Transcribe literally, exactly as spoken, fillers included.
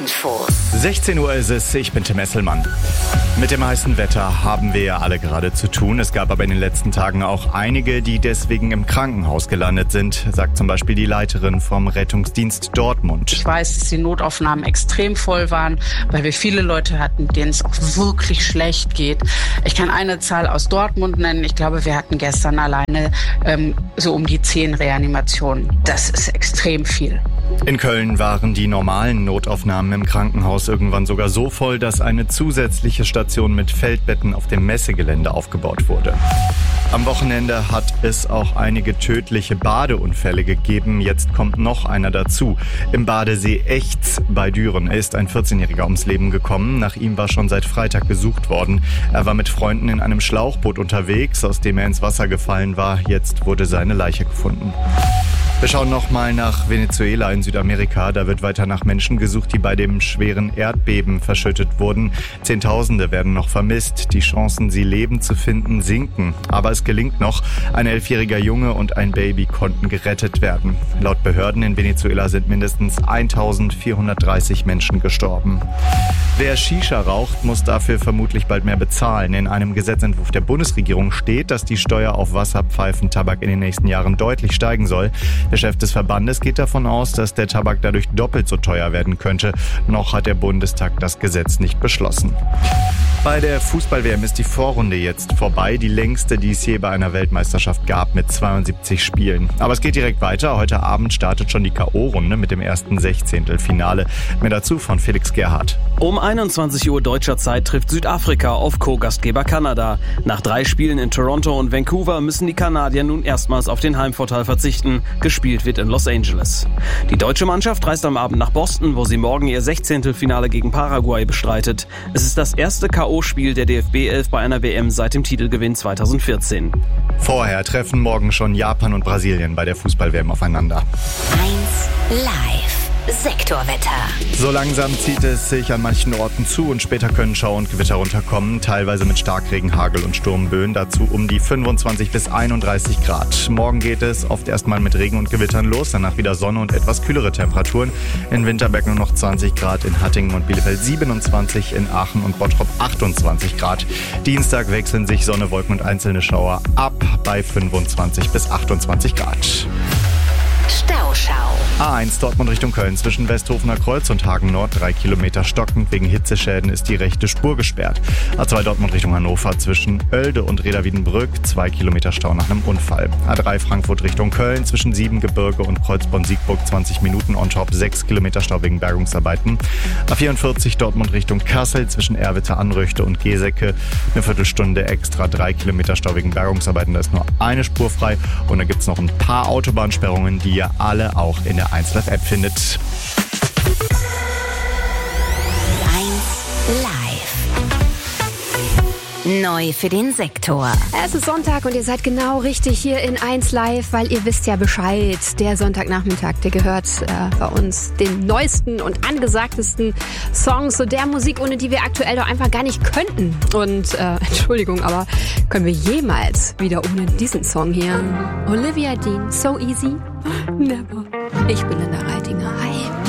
Infos. sechzehn Uhr ist es, ich bin Tim Esselmann. Mit dem heißen Wetter haben wir ja alle gerade zu tun. Es gab aber in den letzten Tagen auch einige, die deswegen im Krankenhaus gelandet sind, sagt zum Beispiel die Leiterin vom Rettungsdienst Dortmund. Ich weiß, dass die Notaufnahmen extrem voll waren, weil wir viele Leute hatten, denen es auch wirklich schlecht geht. Ich kann eine Zahl aus Dortmund nennen. Ich glaube, wir hatten gestern alleine ähm, so um die zehn Reanimationen. Das ist extrem viel. In Köln waren die normalen Notaufnahmen im Krankenhaus irgendwann sogar so voll, dass eine zusätzliche Station mit Feldbetten auf dem Messegelände aufgebaut wurde. Am Wochenende hat es auch einige tödliche Badeunfälle gegeben. Jetzt kommt noch einer dazu. Im Badesee Echts bei Düren ist ein vierzehnjähriger ums Leben gekommen. Nach ihm war schon seit Freitag gesucht worden. Er war mit Freunden in einem Schlauchboot unterwegs, aus dem er ins Wasser gefallen war. Jetzt wurde seine Leiche gefunden. Wir schauen nochmal nach Venezuela in Südamerika. Da wird weiter nach Menschen gesucht, die bei dem schweren Erdbeben verschüttet wurden. Zehntausende werden noch vermisst. Die Chancen, sie lebend zu finden, sinken. Aber es gelingt noch. Ein elfjähriger Junge und ein Baby konnten gerettet werden. Laut Behörden in Venezuela sind mindestens eintausendvierhundertdreißig Menschen gestorben. Wer Shisha raucht, muss dafür vermutlich bald mehr bezahlen. In einem Gesetzentwurf der Bundesregierung steht, dass die Steuer auf Wasserpfeifentabak in den nächsten Jahren deutlich steigen soll. Der Chef des Verbandes geht davon aus, dass der Tabak dadurch doppelt so teuer werden könnte. Noch hat der Bundestag das Gesetz nicht beschlossen. Bei der Fußball-W M ist die Vorrunde jetzt vorbei, die längste, die es je bei einer Weltmeisterschaft gab, mit zweiundsiebzig Spielen. Aber es geht direkt weiter. Heute Abend startet schon die K O-Runde mit dem ersten Sechzehntelfinale. Mehr dazu von Felix Gerhardt. Um einundzwanzig Uhr deutscher Zeit trifft Südafrika auf Co-Gastgeber Kanada. Nach drei Spielen in Toronto und Vancouver müssen die Kanadier nun erstmals auf den Heimvorteil verzichten. Gespielt wird in Los Angeles. Die deutsche Mannschaft reist am Abend nach Boston, wo sie morgen ihr Sechzehntelfinale gegen Paraguay bestreitet. Es ist das erste K O-Spiel der D F B elf bei einer W M seit dem Titelgewinn zweitausendvierzehn. Vorher treffen morgen schon Japan und Brasilien bei der Fußball-W M aufeinander. eins Live. Sektorwetter. So langsam zieht es sich an manchen Orten zu und später können Schau und Gewitter runterkommen, teilweise mit Starkregen, Hagel und Sturmböen, dazu um die fünfundzwanzig bis einunddreißig Grad. Morgen geht es oft erstmal mit Regen und Gewittern los, danach wieder Sonne und etwas kühlere Temperaturen. In Winterberg nur noch zwanzig Grad, in Hattingen und Bielefeld siebenundzwanzig, in Aachen und Bottrop achtundzwanzig Grad. Dienstag wechseln sich Sonne, Wolken und einzelne Schauer ab bei fünfundzwanzig bis achtundzwanzig Grad. Stauschau. A eins Dortmund Richtung Köln zwischen Westhofener Kreuz und Hagen Nord, drei Kilometer stockend. Wegen Hitzeschäden ist die rechte Spur gesperrt. A zwei Dortmund Richtung Hannover zwischen Oelde und Reda-Wiedenbrück, zwei Kilometer Stau nach einem Unfall. A drei Frankfurt Richtung Köln zwischen Siebengebirge und Kreuzborn-Siegburg, zwanzig Minuten on top, sechs Kilometer Stau wegen Bergungsarbeiten. A vierundvierzig Dortmund Richtung Kassel zwischen Erwitte-Anröchte und Geseke, eine Viertelstunde extra, drei Kilometer Stau wegen Bergungsarbeiten. Da ist nur eine Spur frei und da gibt es noch ein paar Autobahnsperrungen, die ihr alle auch in der eins Live App findet. eins Live. Neu für den Sektor. Es ist Sonntag und ihr seid genau richtig hier in eins Live, weil ihr wisst ja Bescheid. Der Sonntagnachmittag, der gehört äh, bei uns den neuesten und angesagtesten Songs, so der Musik, ohne die wir aktuell doch einfach gar nicht könnten. Und äh, Entschuldigung, aber können wir jemals wieder ohne diesen Song hier? Olivia Dean, So Easy? Never. Ich bin Linda Reitinger. Hi.